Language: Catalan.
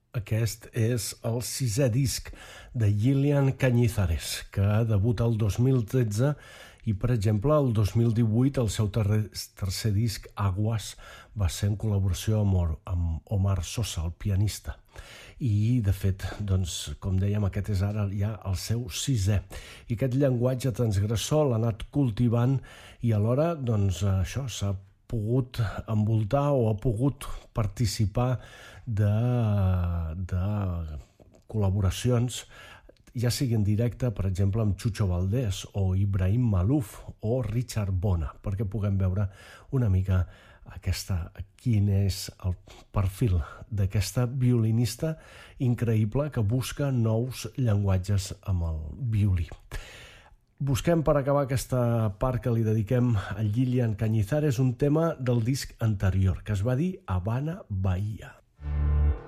Aquest és el 6è disc de Lilian Cañizares, que debuta el 2013 i, per exemple, el 2018 el seu tercer disc, Aguas, va ser en col·laboració amb Omar Sosa, el pianista. I, de fet, doncs, com dèiem, aquest és ara ja el seu 6è. I aquest llenguatge transgressor l'ha anat cultivant i alhora, doncs, això s'ha pogut envoltar o ha pogut participar de col·laboracions, ja sigui en directe, per exemple, amb Chucho Valdés o Ibrahim Malouf o Richard Bona, perquè puguem veure una mica quin és el perfil d'aquesta violinista increïble que busca nous llenguatges amb el violí. Busquem, per acabar aquesta part que li dediquem a Lilian Cañizares, un tema del disc anterior, que es va dir Habana Bahia.